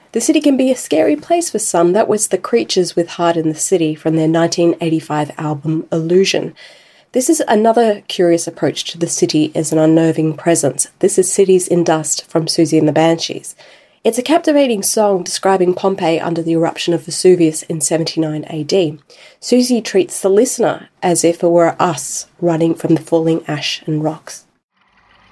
The city can be a scary place for some. That was The Creatures with Heart in the City from their 1985 album Illusion. This is another curious approach to the city as an unnerving presence. This is Cities in Dust from Susie and the Banshees. It's a captivating song describing Pompeii under the eruption of Vesuvius in 79 AD. Susie treats the listener as if it were us running from the falling ash and rocks.